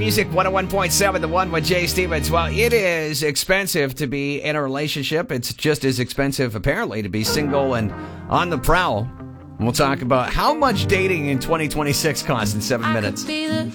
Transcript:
Music 101.7, the one with Jay Stevens. Well, it is expensive to be in a relationship. It's just as expensive, apparently, to be single and on the prowl. We'll talk about how much dating in 2026 costs in 7 minutes.